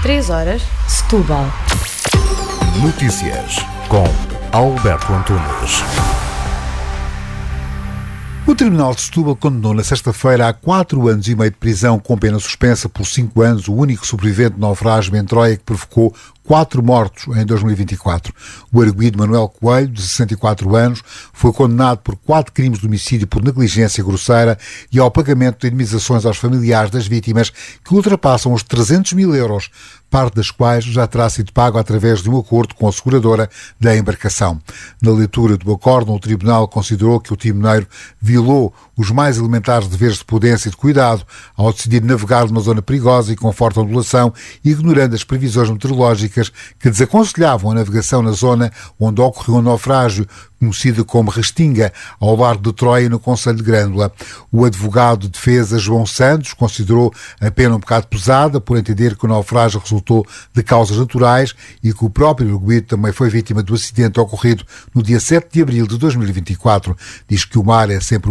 3h, Setúbal. Notícias com Alberto Antunes. O Tribunal de Setúbal condenou na sexta-feira a 4 anos e meio de prisão com pena suspensa por 5 anos o único sobrevivente do naufrágio em Troia que provocou 4 mortos em 2024. O arguido Manuel Coelho, de 64 anos, foi condenado por 4 crimes de homicídio por negligência grosseira e ao pagamento de indemnizações aos familiares das vítimas que ultrapassam os 300 mil euros, parte das quais já terá sido pago através de um acordo com a seguradora da embarcação. Na leitura do acórdão, o Tribunal considerou que o timoneiro violou os mais elementares deveres de prudência e de cuidado ao decidir navegar numa zona perigosa e com forte ondulação, ignorando as previsões meteorológicas que desaconselhavam a navegação na zona onde ocorreu o naufrágio, conhecido como Restinga, ao largo de Troia, no concelho de Grândola. O advogado de defesa João Santos considerou a pena um bocado pesada por entender que o naufrágio resultou de causas naturais e que o próprio arguido também foi vítima do acidente ocorrido no dia 7 de abril de 2024. Diz que o mar é sempre